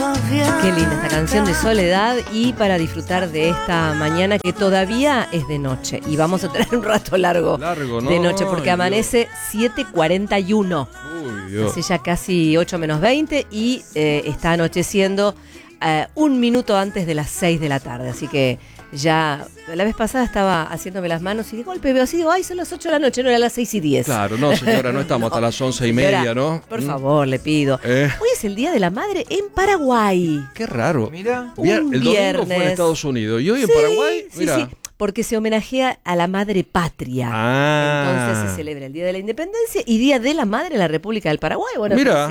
Qué linda esta canción de Soledad, y para disfrutar de esta mañana que todavía es de noche y vamos a tener un rato largo ¿no? de noche porque amanece 7:41. Uy, Dios. Hace ya casi 8 menos 20 y está anocheciendo un minuto antes de las 6 de la tarde, así que ya la vez pasada estaba haciéndome las manos y de golpe veo así, digo, ay, son las 8 de la noche, no era las 6:10. Claro, no, señora, no estamos hasta las 11:30, ¿no? Por favor, le pido. Hoy es el Día de la Madre en Paraguay. Qué raro. Mira, El domingo fue en Estados Unidos y hoy en Paraguay, mira. Sí, porque se homenajea a la madre patria. Entonces se celebra el Día de la Independencia y Día de la Madre en la República del Paraguay. Bueno, mira,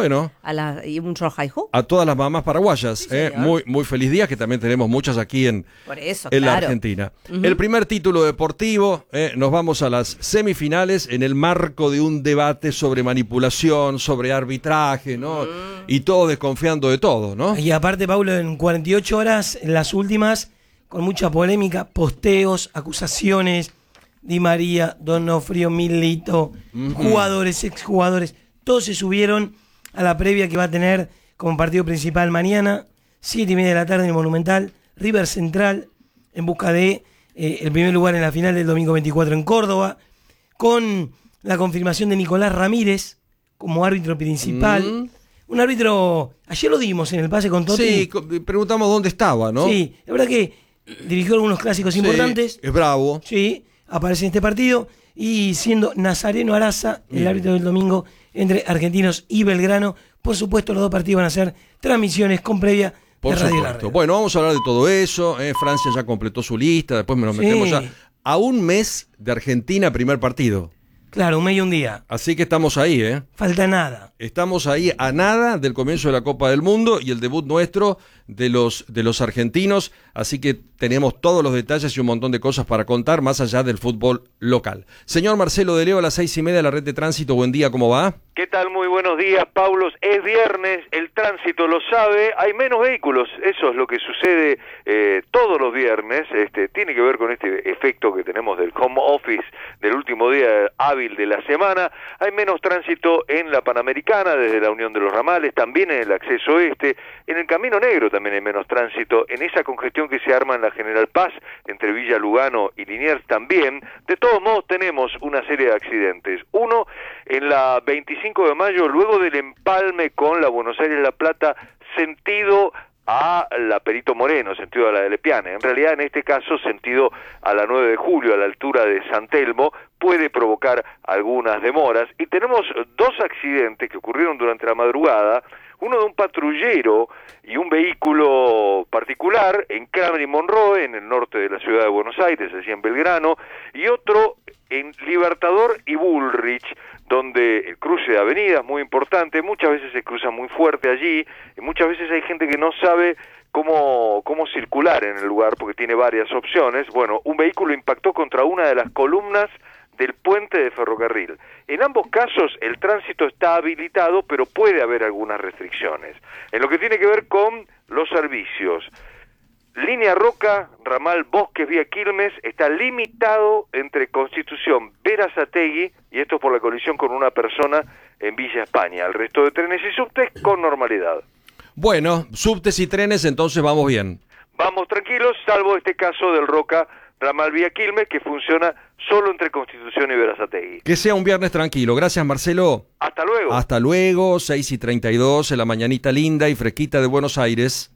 y un Rojaijú. A todas las mamás paraguayas, Sí, muy feliz día, que también tenemos muchas aquí en la Argentina. El primer título deportivo, nos vamos a las semifinales en el marco de un debate sobre manipulación, sobre arbitraje, ¿no? Y todos desconfiando de todo, ¿no? y aparte, Paulo, en 48 horas, en las últimas, con mucha polémica, posteos, acusaciones, Di María, Donofrio, Milito, jugadores, exjugadores, todos se subieron a la previa que va a tener como partido principal mañana, 7:30 de la tarde en el Monumental, River Central, en busca de el primer lugar en la final del domingo 24 en Córdoba, con la confirmación de Nicolás Ramírez como árbitro principal. Un árbitro, ayer lo dimos en el pase con Totti. Sí, preguntamos dónde estaba, ¿no? Sí, la verdad que dirigió algunos clásicos importantes. Es bravo. Sí, aparece en este partido. Y siendo Nazareno Araza el árbitro del domingo entre Argentinos y Belgrano. Por supuesto, los dos partidos van a ser transmisiones con previa Por de Radio supuesto. Bueno, vamos a hablar de todo eso. Francia ya completó su lista. Después nos metemos ya a un mes de Argentina, primer partido. Claro, un mes y un día. Así que estamos ahí, Falta nada. Estamos ahí a nada del comienzo de la Copa del Mundo y el debut nuestro de los argentinos, así que tenemos todos los detalles y un montón de cosas para contar más allá del fútbol local. Señor Marcelo de Leo, a las 6:30 de la red de tránsito, buen día, ¿cómo va? ¿Qué tal? Muy buenos días, Paulos. Es viernes, el tránsito lo sabe, hay menos vehículos, eso es lo que sucede todos los viernes, tiene que ver con este efecto que tenemos del home office, del último día hábil de la semana. Hay menos tránsito en la Panamericana, desde la Unión de los Ramales, también en el acceso este, en el Camino Negro también hay menos tránsito, en esa congestión que se arma en la General Paz, entre Villa Lugano y Liniers también. De todos modos tenemos una serie de accidentes. Uno en la 25 de mayo, luego del empalme con la Buenos Aires-La Plata, sentido a la Perito Moreno, sentido a la de Lepiane. En realidad, en este caso, sentido a la 9 de julio, a la altura de San Telmo, puede provocar algunas demoras. Y tenemos dos accidentes que ocurrieron durante la madrugada, uno de un patrullero y un vehículo particular en Kramer y Monroe, en el norte de la ciudad de Buenos Aires, allí en Belgrano, y otro en Libertador y Bullrich, donde el cruce de avenidas muy importante, muchas veces se cruza muy fuerte allí, y muchas veces hay gente que no sabe cómo circular en el lugar, porque tiene varias opciones. Bueno, un vehículo impactó contra una de las columnas del puente de ferrocarril. En ambos casos el tránsito está habilitado, pero puede haber algunas restricciones. En lo que tiene que ver con los servicios, Línea Roca, ramal Bosques vía Quilmes, está limitado entre Constitución, Berazategui, y esto por la colisión con una persona en Villa España. El resto de trenes y subtes con normalidad. Bueno, subtes y trenes, entonces vamos bien. Vamos tranquilos, salvo este caso del Roca, ramal vía Quilmes, que funciona solo entre Constitución y Berazategui. Que sea un viernes tranquilo. Gracias, Marcelo. Hasta luego. Hasta luego, 6:32 en la mañanita linda y fresquita de Buenos Aires.